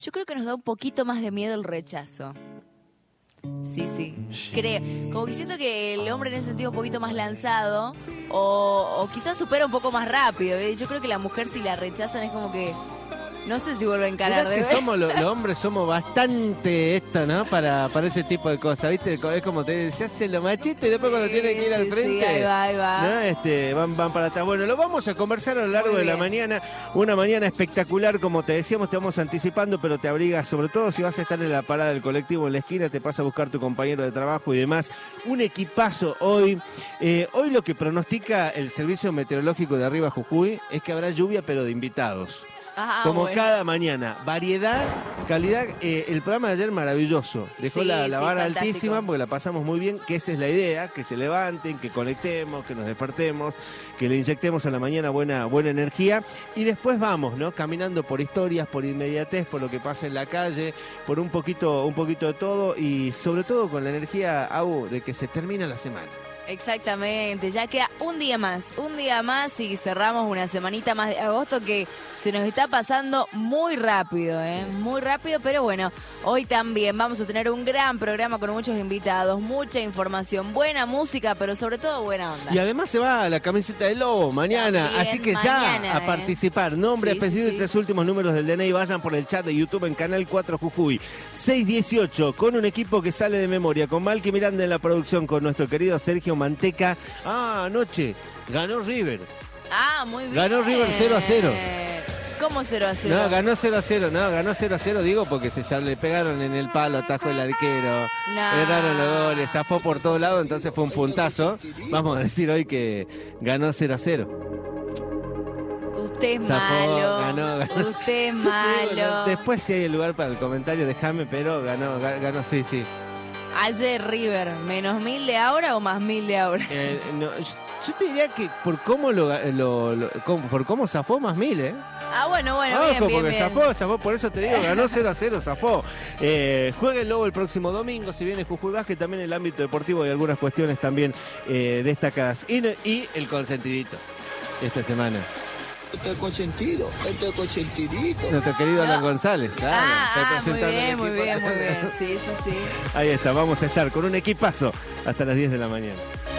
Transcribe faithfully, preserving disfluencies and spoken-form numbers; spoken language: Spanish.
Yo creo que nos da un poquito más de miedo el rechazo. Sí, sí, creo. Como que siento que el hombre en ese sentido es un poquito más lanzado o, o quizás supera un poco más rápido. ¿eh? Yo creo que la mujer si la rechazan es como que no sé si vuelve a encarar de que vez. somos los, los hombres somos bastante esto, ¿no? Para, para ese tipo de cosas, ¿viste? Es como te se hace lo machito y después sí, cuando tiene que ir al sí, frente, sí, ahí va, ahí va. ¿no? Este, van, van para atrás. Bueno, lo vamos a conversar a lo largo de la mañana. Una mañana espectacular, como te decíamos, te vamos anticipando, pero te abrigas, sobre todo si vas a estar en la parada del colectivo en la esquina, te pasa a buscar tu compañero de trabajo y demás. Un equipazo hoy. Eh, hoy lo que pronostica el Servicio Meteorológico de Arriba Jujuy es que habrá lluvia, pero de invitados. Ajá, como bueno. cada mañana, variedad, calidad. Eh, el programa de ayer maravilloso, dejó sí, la, la sí, vara fantástico. altísima porque la pasamos muy bien, que esa es la idea, que se levanten, que conectemos, que nos despertemos, que le inyectemos a la mañana buena, buena energía y después vamos, ¿no? Caminando por historias, por inmediatez, por lo que pasa en la calle, por un poquito, un poquito de todo y sobre todo con la energía, Au, de que se termina la semana. Exactamente, ya queda un día más, un día más y cerramos una semanita más de agosto que se nos está pasando muy rápido, ¿eh? Muy rápido, pero bueno, hoy también vamos a tener un gran programa con muchos invitados, mucha información, buena música, pero sobre todo buena onda. Y además se va la camiseta de Lobo mañana, También, así que mañana, ya a ¿eh? participar, nombre, Sí, apellido sí, y sí. tres últimos números del D N I, vayan por el chat de YouTube en Canal cuatro Jujuy, seis dieciocho, con un equipo que sale de memoria, con Malky Miranda en la producción, con nuestro querido Sergio Manteca. Ah, anoche ganó River. Ah, muy bien. Ganó River cero a cero. ¿Cómo cero a cero? No, ganó cero a cero, no, ganó cero a cero, digo, porque se le pegaron en el palo, atajó el arquero, No. erraron los goles, zafó por todos lados, entonces fue un puntazo. Vamos a decir hoy que ganó cero a cero. Usted es Zafó, malo. ganó, ganó. Usted es Yo te digo, malo. después si hay el lugar para el comentario, déjame, pero ganó, ga- ganó, sí, sí. Ayer River, ¿menos mil de ahora o más mil de ahora? Eh, no, yo, yo te diría que por cómo lo, lo, lo- cómo- por cómo zafó más mil, ¿eh? Ah, bueno, bueno, Ojo, bien, bien, porque bien. zafó, zafó, por eso te digo, ganó cero a cero, zafó. Eh, juega el Lobo el próximo domingo, si viene Jujuy Vázquez, también en el ámbito deportivo hay algunas cuestiones también eh, destacadas. Y, y el consentidito esta semana. Este consentido, este consentidito. Nuestro querido Alan González. Claro, está Ah, ah, muy presentando el bien, muy equipo. bien, muy bien. Sí, sí, sí. Ahí está, vamos a estar con un equipazo hasta las diez de la mañana.